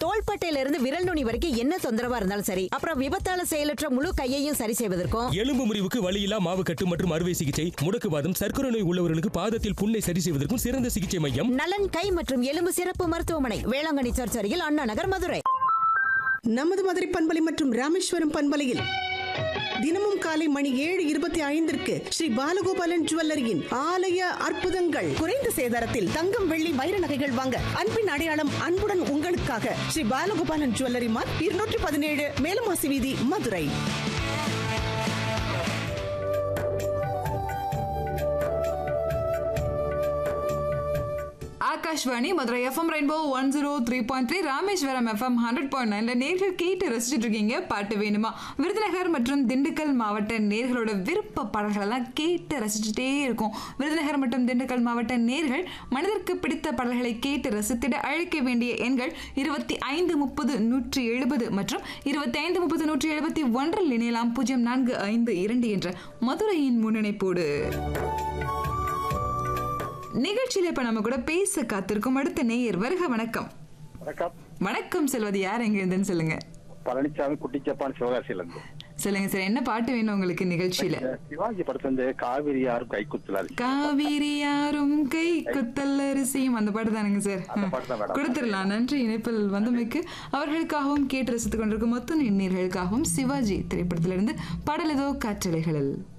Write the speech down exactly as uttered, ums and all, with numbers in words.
தோள்பட்டையில இருந்து விரல் நுனி வரைக்கும் என்ன தொந்தரவா இருந்தாலும் சரி, அப்புறம் விபத்தால செயலற்ற முழு கையையும் சரி செய்வதற்கும், எலும்பு முறிவுக்கு வலியில்லா மாவு கட்டு மற்றும் அறுவை சிகிச்சை, முடக்குவாதம், சர்க்கரை நோய் உள்ளவர்களுக்கு பாதத்தில் புண்ணை சரி செய்வதற்கும் சிறந்த சிகிச்சை மையம் நலன் கை மற்றும் எலும்பு சிறப்பு மருத்துவமனை, வேளாங்கண்ணி சர்ச் அருகில் அண்ணா நகர், மதுரை. நமது மதுரை பண்பலை மற்றும் ராமேஸ்வரம் பண்பலையில் தினமும் காலை மணி ஏழு இருபத்தி ஐந்திற்கு ஸ்ரீ பாலகோபாலன் ஜுவல்லரியின் ஆலய அற்புதங்கள். குறைந்த சேதாரத்தில் தங்கம், வெள்ளி, வைர நகைகள் வாங்க அன்பின் அடையாளம் அன்புடன் உங்களுக்காக ஸ்ரீ பாலகோபாலன் ஜுவல்லரி மார்க், இருநூற்றி பதினேழு, மேலமாசி வீதி, Madurai. Akashvani Madurai FM rainbow one zero three point three, Rameswaram FM hundred point நைன்ல நேர்கள் கேட்டு ரசிச்சுட்டு இருக்கீங்க. பாட்டு வேணுமா? விருதுநகர் மற்றும் திண்டுக்கல் மாவட்ட நேர்களோட விருப்ப பாடல்கள் எல்லாம் கேட்டு ரசிச்சுட்டே இருக்கும். விருதுநகர் மற்றும் திண்டுக்கல் மாவட்ட நேர்கள் மனதிற்கு பிடித்த பாடல்களை கேட்டு ரசித்திட அழைக்க வேண்டிய எண்கள் இருபத்தி ஐந்து முப்பது நூற்றி எழுபது மற்றும் இருபத்தி ஐந்து முப்பது நூற்றி எழுபத்தி ஒன்றில் இணையலாம். பூஜ்ஜியம் நான்கு ஐந்து இரண்டு என்ற மதுரையின் முன்னணிப்போடு நிகழ்ச்சியில இப்ப நம்ம கூட பேச காத்திருக்கும் அடுத்த நேயர். வருக. வணக்கம். வணக்கம். வணக்கம் செல்வது. யார் எங்க இருந்துன்னு சொல்லுங்க. பழனிசாமி, குட்டிச்சப்பான், சிவகாசியில இருந்து. சொல்லுங்க சார், என்ன பாட்டு வேணும் உங்களுக்கு நிகழ்ச்சியில? சிவாஜி படத்துல காவிரி யாரும் கை குத்தல், காவிரி யாரும் கை குத்தல் அரிசியும், அந்த பாட்டு தானுங்க சார்? கொடுத்துடலாம். நன்றி இணைப்பில் வந்தமைக்கு. அவர்களுக்காகவும் கேட்டு ரசித்துக் கொண்டிருக்கும் மொத்த நேயர்களுக்காகவும் சிவாஜி திரைப்படத்திலிருந்து பாடல் ஏதோ காற்றலைகளில்.